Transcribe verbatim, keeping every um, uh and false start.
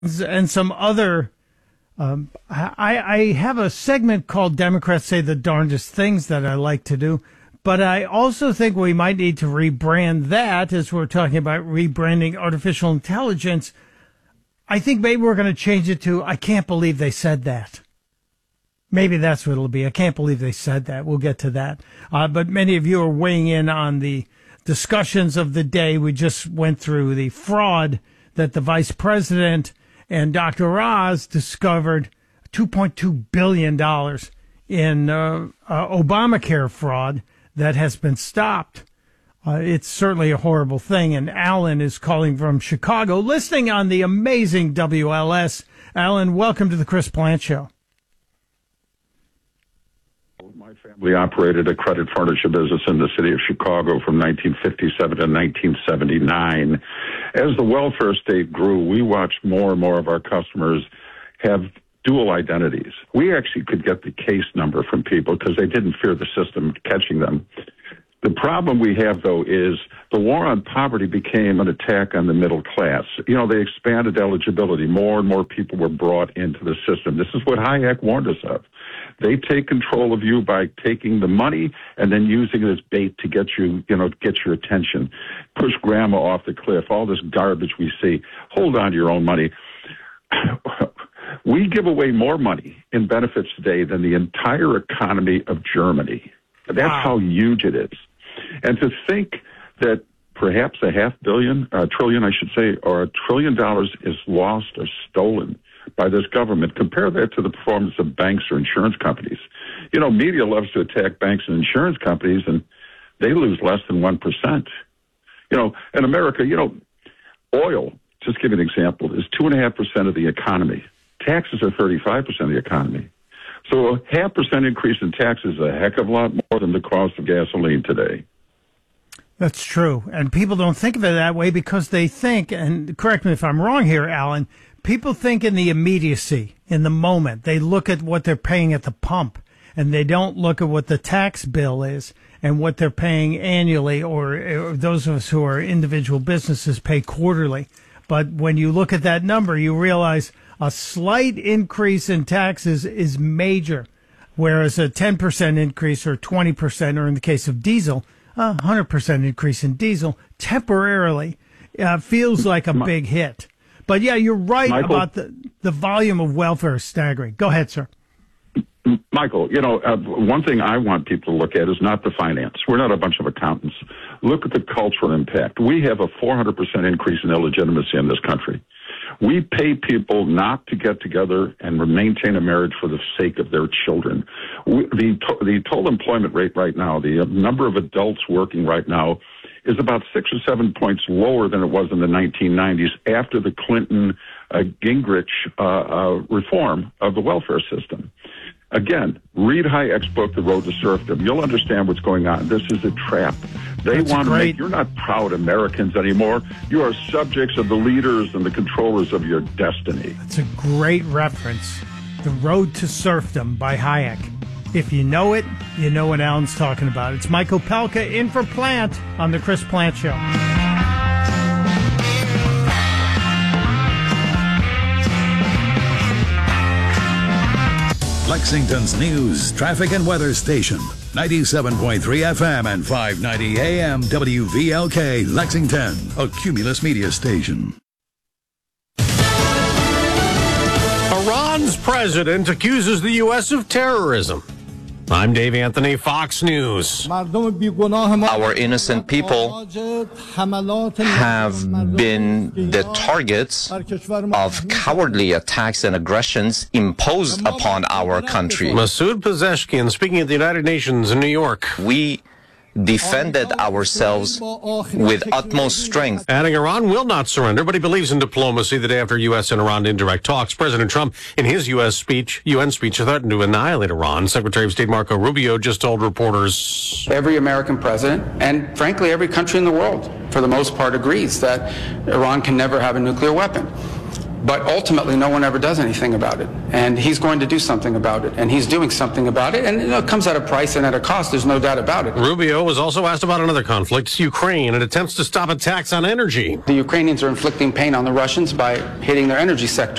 and some other. Um, I, I have a segment called Democrats Say the Darndest Things that I like to do, but I also think we might need to rebrand that as we're talking about rebranding artificial intelligence. I think maybe we're going to change it to, I can't believe they said that. Maybe that's what it'll be. I can't believe they said that. We'll get to that. Uh, but many of you are weighing in on the discussions of the day. We just went through the fraud that the vice president and Doctor Oz discovered, two point two billion dollars in uh, uh, Obamacare fraud that has been stopped. Uh, it's certainly a horrible thing. And Alan is calling from Chicago, listening on the amazing W L S. Alan, welcome to the Chris Plante Show. My family operated a credit furniture business in the city of Chicago from nineteen fifty-seven to nineteen seventy-nine. As the welfare state grew, we watched more and more of our customers have dual identities. We actually could get the case number from people because they didn't fear the system catching them. The problem we have, though, is the war on poverty became an attack on the middle class. You know, they expanded eligibility. More and more people were brought into the system. This is what Hayek warned us of. They take control of you by taking the money and then using it as bait to get you, you know, get your attention. Push grandma off the cliff, all this garbage we see. Hold on to your own money. We give away more money in benefits today than the entire economy of Germany. That's wow. How huge it is. And to think that perhaps a half billion, a trillion, I should say, or a trillion dollars is lost or stolen by this government, compare that to the performance of banks or insurance companies. You know, media loves to attack banks and insurance companies, and they lose less than one percent. You know, in America, you know, oil, just give you an example, is two point five percent of the economy. Taxes are thirty-five percent of the economy. So a half percent increase in taxes is a heck of a lot more than the cost of gasoline today. That's true. And people don't think of it that way because they think, and correct me if I'm wrong here, Alan, people think in the immediacy, in the moment. They look at what they're paying at the pump, and they don't look at what the tax bill is and what they're paying annually, or, or those of us who are individual businesses pay quarterly. But when you look at that number, you realize a slight increase in taxes is major, whereas a ten percent increase or twenty percent, or in the case of diesel, a one hundred percent increase in diesel temporarily uh, feels like a big hit. But, yeah, you're right Michael, about the, the volume of welfare is staggering. Go ahead, sir. Michael, you know, uh, one thing I want people to look at is not the finance. We're not a bunch of accountants. Look at the cultural impact. We have a four hundred percent increase in illegitimacy in this country. We pay people not to get together and maintain a marriage for the sake of their children. We, the, to, the total employment rate right now, the number of adults working right now, is about six or seven points lower than it was in the nineteen nineties after the Clinton uh, Gingrich uh, uh, reform of the welfare system. Again, read Hayek's book, The Road to Serfdom. You'll understand what's going on. This is a trap. They That's want to great. make, you're not proud Americans anymore. You are subjects of the leaders and the controllers of your destiny. That's a great reference. The Road to Serfdom by Hayek. If you know it, you know what Alan's talking about. It's Michael Pelka in for Plant on the Chris Plante Show. Lexington's news, traffic, and weather station. ninety-seven point three F M and five ninety A M W V L K, Lexington, a Cumulus media station. Iran's president accuses the U S of terrorism. I'm Dave Anthony, Fox News. Our innocent people have been the targets of cowardly attacks and aggressions imposed upon our country. Masoud Pezeshkian speaking at the United Nations in New York. We defended ourselves with utmost strength. Adding Iran will not surrender, but he believes in diplomacy. The day after U S and Iran indirect talks, President Trump, in his U S speech, U N speech, threatened to annihilate Iran. Secretary of State Marco Rubio just told reporters, every American president, and frankly every country in the world, for the most part, agrees that Iran can never have a nuclear weapon. But ultimately, no one ever does anything about it. And he's going to do something about it. And he's doing something about it. And you know, it comes at a price and at a cost. There's no doubt about it. Rubio was also asked about another conflict, Ukraine, and attempts to stop attacks on energy. The Ukrainians are inflicting pain on the Russians by hitting their energy sector.